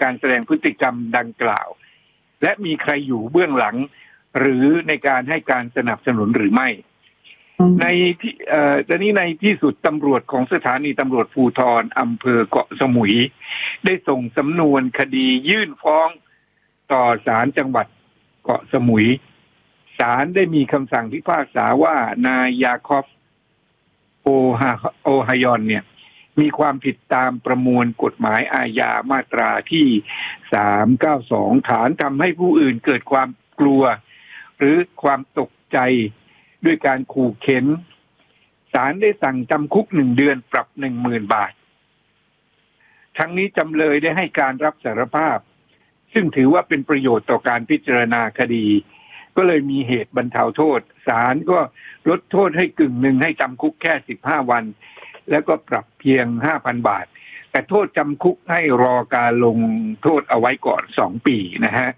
การแสดงพฤติกรรมดังกล่าวและมีใครอยู่เบื้องหลังหรือในการให้การสนับสนุนหรือไม่ในที่ตอนนี้ในที่สุดตำรวจของสถานีตำรวจภูธรอำเภอเกาะสมุยได้ส่งสำนวนคดียื่นฟ้องต่อศาลจังหวัดเกาะสมุยศาลได้มีคำสั่งพิพากษาว่านายยาคอฟโอฮายอนเนี่ยมีความผิดตามประมวลกฎหมายอาญามาตราที่392ฐานทำให้ผู้อื่นเกิดความกลัวหรือความตกใจด้วยการขู่เข็นศาลได้สั่งจำคุก1 เดือนปรับ 10,000 บาททั้งนี้จำเลยได้ให้การรับสารภาพซึ่งถือว่าเป็นประโยชน์ต่อการพิจารณาคดีก็เลยมีเหตุบรรเทาโทษศาลก็ลดโทษให้กึ่งหนึ่งให้จำคุกแค่15 วันแล้วก็ปรับเพียง 5,000 บาทแต่โทษจำคุกให้รอการลงโทษเอาไว้ก่อน2 ปีนะฮะ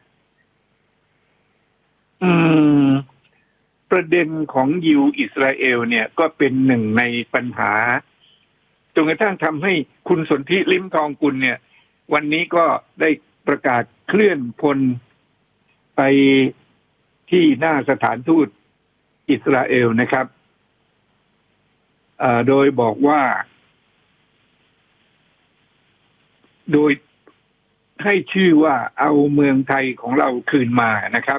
ประเด็นของยิวอิสราเอลเนี่ยก็เป็นหนึ่งในปัญหาจนกระทั่งทำให้คุณสนธิลิ้มทองกุลเนี่ยวันนี้ก็ได้ประกาศเคลื่อนพลไปที่หน้าสถานทูตอิสราเอลนะครับโดยบอกว่าโดยให้ชื่อว่าเอาเมืองไทยของเราคืนมานะครับ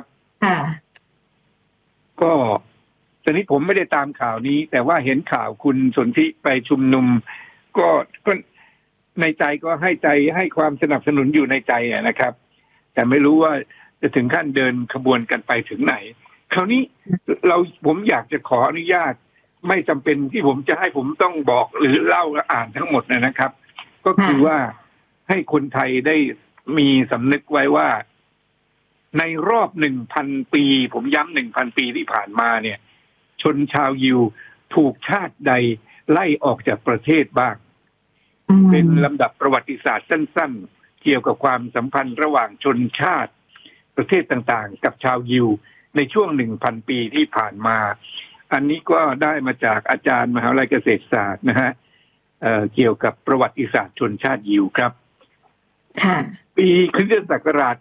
ก็ตอนนี้ผมไม่ได้ตามข่าวนี้แต่ว่าเห็นข่าวคุณสนธิไปชุมนุมก็ในใจก็ให้ความสนับสนุนอยู่ในใจนะครับแต่ไม่รู้ว่าจะถึงขั้นเดินขบวนกันไปถึงไหนคราวนี้ผมอยากจะขออนุญาตไม่จำเป็นที่ผมจะให้ผมต้องบอกหรือเล่าอ่านทั้งหมดนะครับก็คือว่าให้คนไทยได้มีสำนึกไว้ว่าในรอบ 1,000 ปีผมย้ำ 1,000 ปีที่ผ่านมาเนี่ยชนชาวยิวถูกชาติใดไล่ออกจากประเทศบ้างเป็นลำดับประวัติศาสตร์สั้นๆเกี่ยวกับความสัมพันธ์ระหว่างชนชาติประเทศต่างๆกับชาวยิวในช่วง 1,000 ปีที่ผ่านมาอันนี้ก็ได้มาจากอาจารย์มหาวิทยาลัยเกษตรศาสตร์นะฮะเกี่ยวกับประวัติศาสตร์ชนชาติยิวครับปีคริสตศักราช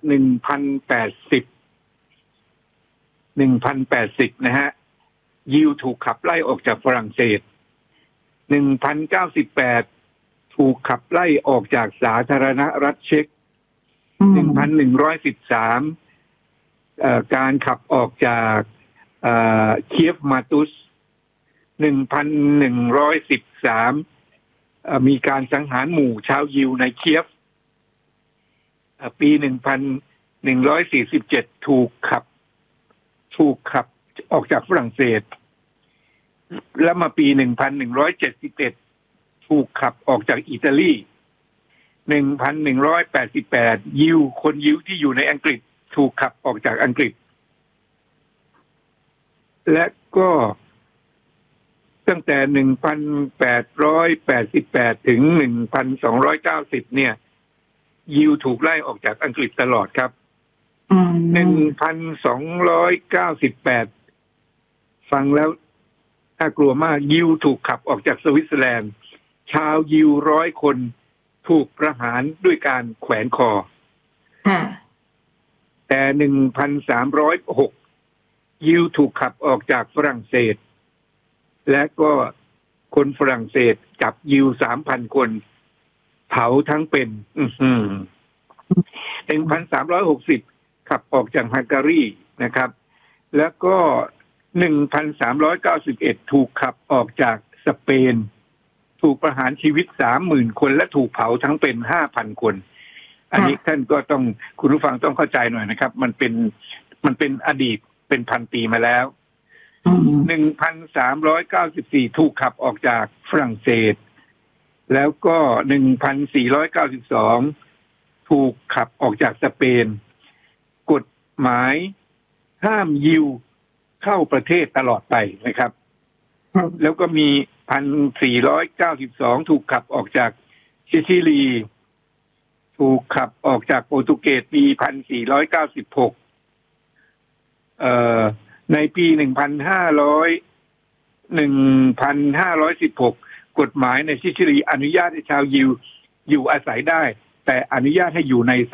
1080นะฮะยิวถูกขับไล่ออกจากฝรั่งเศส1098ถูกขับไล่ออกจากสาธารณรัฐเช็ก1113การขับออกจากเคียฟมาตุส1113มีการสังหารหมู่ชาวยิวในเคียฟปี1147ถูกขับออกจากฝรั่งเศสแล้วมาปี1171ถูกขับออกจากอิตาลี1188คนยิวที่อยู่ในอังกฤษถูกขับออกจากอังกฤษและก็ตั้งแต่1888ถึง1290เนี่ยยิวถูกไล่ออกจากอังกฤษตลอดครับ1298ฟังแล้วน่ากลัวมากยิวถูกขับออกจากสวิตเซอร์แลนด์ชาวยิว100 คนถูกประหารด้วยการแขวนคอแต่1306ยิวถูกขับออกจากฝรั่งเศสและก็คนฝรั่งเศสจับยิว 3,000 คนเผาทั้งเป็น1360ขับออกจากฮังการีนะครับแล้วก็1391ถูกขับออกจากสเปนถูกประหารชีวิต 30,000 คนและถูกเผาทั้งเป็น 5,000 คนอันนี้ท่านก็ต้องคุณผู้ฟังต้องเข้าใจหน่อยนะครับมันเป็นอดีตเป็นพันปีมาแล้ว1394ถูกขับออกจากฝรั่งเศสแล้วก็1492ถูกขับออกจากสเปนกฎหมายห้ามยิวเข้าประเทศตลอดไปนะครับแล้วก็มี1492ถูกขับออกจากซิซิลีถูกขับออกจากโปรตุเกสปี1496ในปี1516กฎหมายในซิซิลีอนุญาตให้ชาวยิวอยู่อาศัยได้แต่อนุญาตให้อยู่ใน